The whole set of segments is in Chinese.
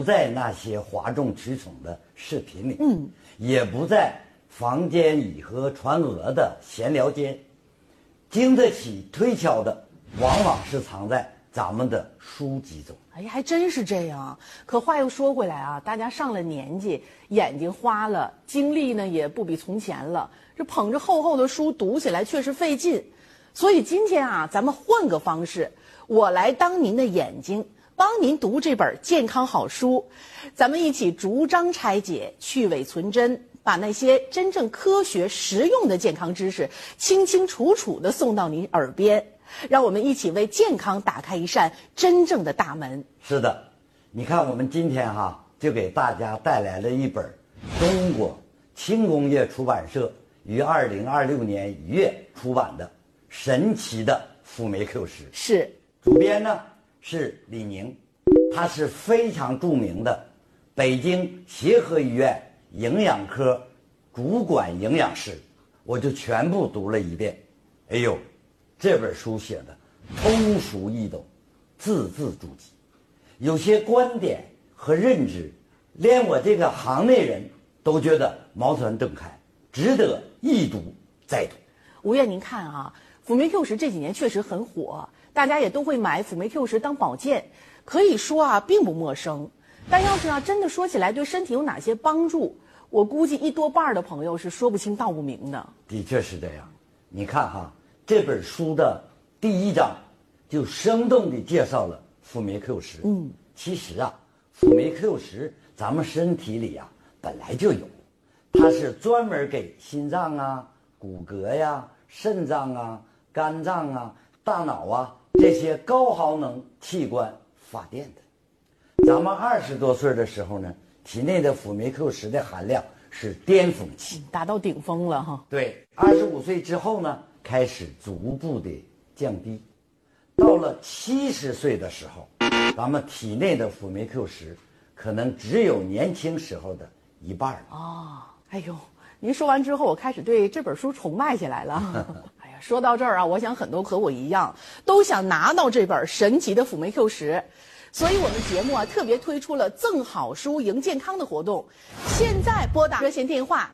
在那些哗众取宠的视频里，也不在房间里和传讹的闲聊间，经得起推敲的，往往是藏在咱们的书籍中。 哎呀，还真是这样。可话又说回来啊，大家上了年纪，眼睛花了，精力呢也不比从前了，这捧着厚厚的书读起来确实费劲。所以今天啊，咱们换个方式，我来当您的眼睛，帮您读这本健康好书，咱们一起逐章拆解，去伪存真，把那些真正科学实用的健康知识清清楚楚地送到您耳边，让我们一起为健康打开一扇真正的大门。 是的，你看我们今天就给大家带来了一本中国轻工业出版社于2026年1月出版的神奇的辅酶 Q10。 是， 主编呢是李宁，他是非常著名的北京协和医院营养科主管营养师，我就全部读了一遍。哎呦，这本书写的通俗易懂，字字珠玑，有些观点和认知，连我这个行内人都觉得茅塞顿开，值得一读再读。 吴院，您看啊，辅酶 Q10这几年确实很火，大家也都会买辅酶 Q10当保健，可以说啊并不陌生。但要是真的说起来对身体有哪些帮助，我估计一多半的朋友是说不清道不明的。 的确是这样。你看这本书的第1章就生动地介绍了辅酶 Q10。其实辅酶 Q10咱们身体里本来就有，它是专门给心脏骨骼肾脏肝脏大脑这些高耗能器官发电的。咱们20多岁的时候呢，体内的辅酶 Q10的含量是巅峰期， 达到顶峰了哈。 对，25岁之后呢，开始逐步的降低，到了70岁的时候，咱们体内的辅酶 Q10可能只有年轻时候的1半了。 哎呦，您说完之后，我开始对这本书崇拜起来了。哎呀，说到这儿我想很多和我一样，都想拿到这本神奇的辅酶 Q10。所以我们节目特别推出了赠好书赢健康的活动，现在拨打热线电话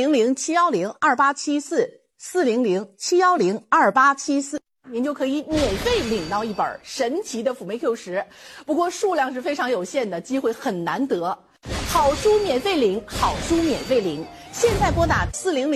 400-710-2874，400-710-2874，您就可以免费领到一本神奇的辅酶 Q10，不过数量是非常有限的，机会很难得。好书免费领，好书免费领，现在拨打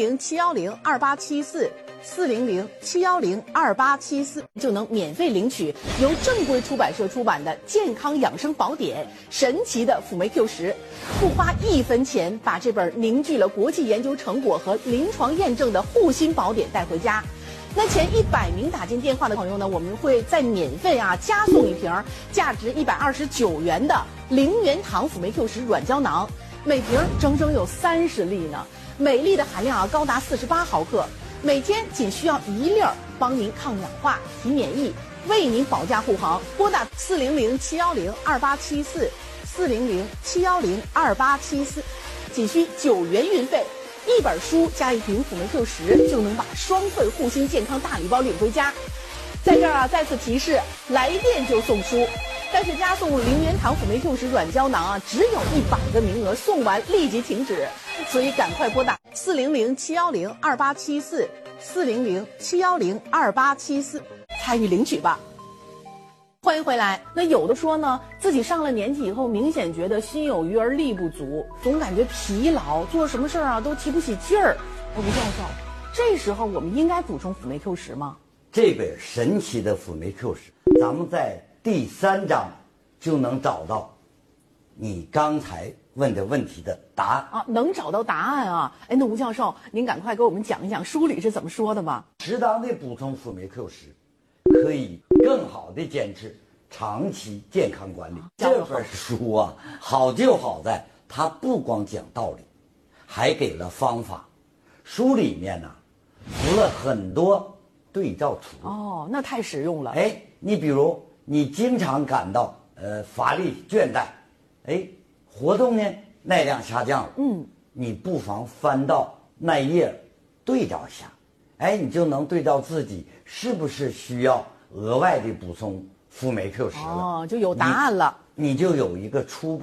400-710-2874，400-710-2874，就能免费领取由正规出版社出版的健康养生宝典神奇的辅酶 Q10，不花1分钱，把这本凝聚了国际研究成果和临床验证的护心宝典带回家。那前100名打进电话的朋友呢，我们会再免费加送一瓶价值129元的0元堂辅酶 Q10软胶囊，每瓶整整有30粒呢，每粒的含量高达48毫克，每天仅需要1粒，帮您抗氧化、提免疫，为您保驾护航。拨打400-710-2874，400-710-2874，仅需9元运费。一本书加一瓶辅酶 Q10，就能把双份护心健康大礼包领回家。在这儿再次提示，来电就送书，但是加送0元堂辅酶 Q10软胶囊只有100个名额，送完立即停止，所以赶快拨打400-710-2874，400-710-2874，参与领取吧。欢迎回来。那有的说呢，自己上了年纪以后，明显觉得心有余而力不足，总感觉疲劳，做什么事儿都提不起劲儿。吴教授，这时候我们应该补充辅酶 Q10吗？ 这本神奇的辅酶 Q10，咱们在第3章就能找到你刚才问的问题的答案能找到答案哎，那吴教授，您赶快给我们讲一讲书里是怎么说的吧。 适当的补充辅酶 Q10，可以更好的坚持长期健康管理。这本书好就好在它不光讲道理，还给了方法。书里面附了很多对照图。 那太实用了。 你比如你经常感到乏力倦怠，活动呢耐量下降了，你不妨翻到那页对照一下，你就能对照自己是不是需要额外的补充辅酶 Q10了， 就有答案了， 你就有一个初步的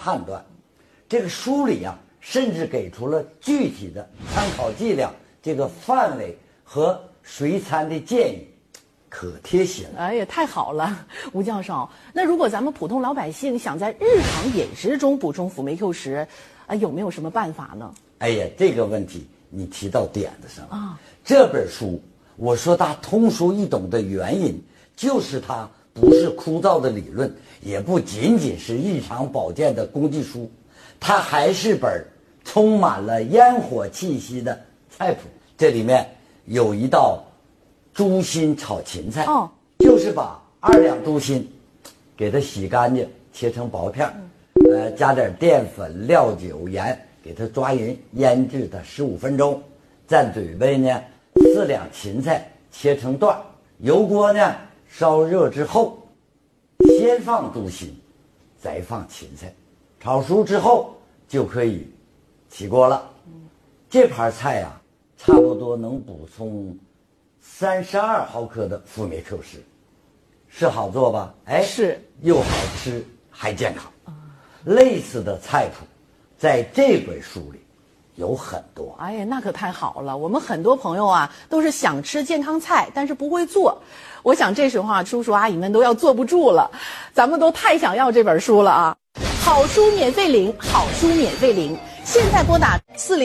判断。这个书里啊，甚至给出了具体的参考剂量、这个范围和随餐的建议，可贴心了。 哎呀，太好了，吴教授。那如果咱们普通老百姓想在日常饮食中补充辅酶 Q 十，有没有什么办法呢？ 哎呀，这个问题你提到点子上了啊！这本书我说它通俗易懂的原因，就是它不是枯燥的理论，也不仅仅是日常保健的工具书，它还是本充满了烟火气息的菜谱。这里面有一道猪心炒芹菜，就是把2两猪心给它洗干净，切成薄片，加点淀粉、料酒、盐，给它抓匀，腌制它15分钟。蘸嘴备呢，4两芹菜切成段，油锅呢烧热之后，先放猪心，再放芹菜，炒熟之后就可以起锅了。这盘菜啊，差不多能补充32毫克的辅酶 Q 十，是好做吧？哎， 是， 又好吃还健康。类似的菜谱，在这本书里有很多。 哎呀，那可太好了！我们很多朋友啊，都是想吃健康菜，但是不会做。我想这时候啊，叔叔阿姨们都要坐不住了，咱们都太想要这本书了啊！好书免费领，好书免费领。现在拨打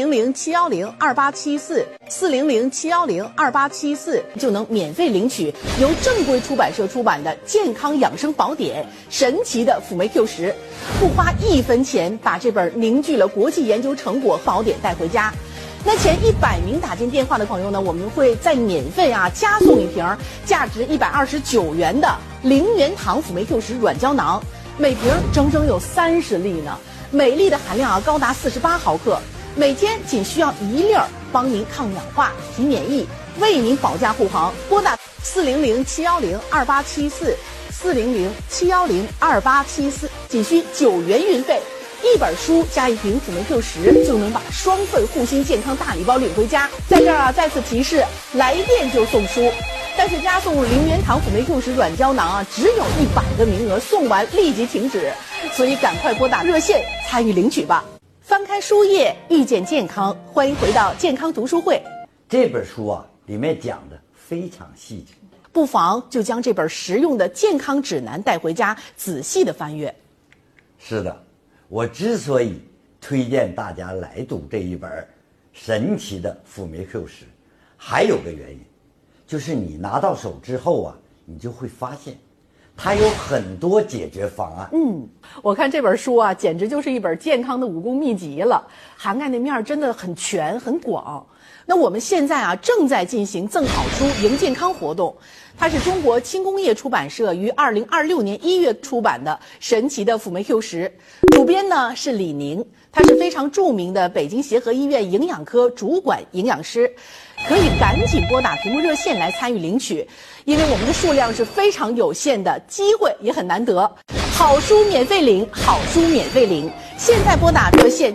400-710-2874，400-710-2874，就能免费领取由正规出版社出版的《健康养生宝典》神奇的辅酶 Q 十，不花1分钱把这本凝聚了国际研究成果宝典带回家。那前100名打进电话的朋友呢，我们会再免费加送一瓶价值129元的0元糖辅酶 Q 十软胶囊，每瓶整整有30粒呢。每粒的含量高达48毫克，每天仅需要1粒，帮您抗氧化、提免疫，为您保驾护航。拨打400-710-2874，400-710-2874，仅需9元运费。一本书加1瓶辅酶 Q 十，就能把双份护心健康大礼包领回家。在这儿再次提示，来电就送书。但是加送0元糖辅酶 Q 十软胶囊只有100个名额，送完立即停止，所以赶快拨打热线参与领取吧。翻开书页，遇见健康，欢迎回到健康读书会。 这本书啊，里面讲的非常细致， 不妨就将这本实用的健康指南带回家，仔细的翻阅。 是的，我之所以推荐大家来读这一本神奇的辅酶 Q 十，还有个原因，就是你拿到手之后啊，你就会发现它有很多解决方案。 我看这本书啊，简直就是一本健康的武功秘籍了，涵盖的面真的很全很广。那我们现在啊，正在进行赠好书赢健康活动，它是中国轻工业出版社于2026年1月出版的神奇的辅酶 Q 十，主编呢是李宁，他是非常著名的北京协和医院营养科主管营养师，可以赶紧拨打屏幕热线来参与领取，因为我们的数量是非常有限的，机会也很难得。好书免费领，好书免费领。现在拨打热线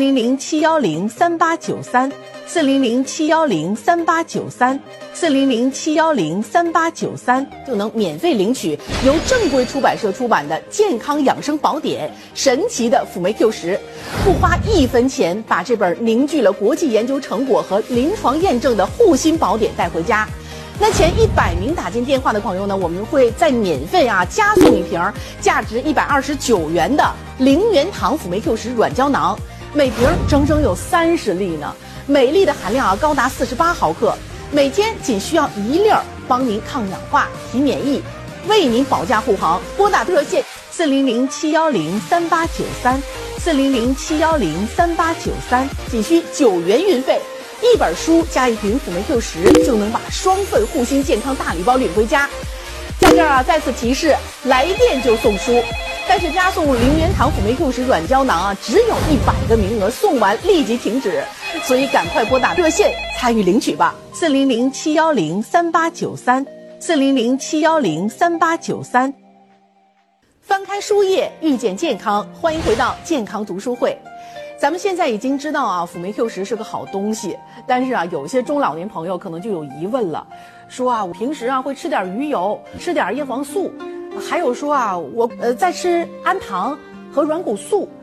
400-710-3893，400-710-3893，400-710-3893，就能免费领取由正规出版社出版的《健康养生宝典》神奇的辅酶 Q 十，不花1分钱把这本凝聚了国际研究成果和临床验证的护心宝典带回家。那前100名打进电话的朋友呢，我们会再免费加送一瓶价值129元的0元糖辅酶 Q 十软胶囊，每瓶整整有30粒呢，每粒的含量高达48毫克，每天仅需要1粒，帮您抗氧化、提免疫，为您保驾护航。拨打热线400-710-3893，400-710-3893，仅需9元运费。一本书加1瓶辅酶 Q 十，就能把双份护心健康大礼包领回家。在这儿再次提示，来电就送书，但是加送0元糖辅酶 Q 十软胶囊只有100个名额，送完立即停止，所以赶快拨打热线参与领取吧。400-710-3893，400-710-3893。翻开书页，遇见健康，欢迎回到健康读书会。咱们现在已经知道辅酶 Q 十是个好东西，但是有些中老年朋友可能就有疑问了，说我平时会吃点鱼油，吃点叶黄素，还有说我在吃氨糖和软骨素，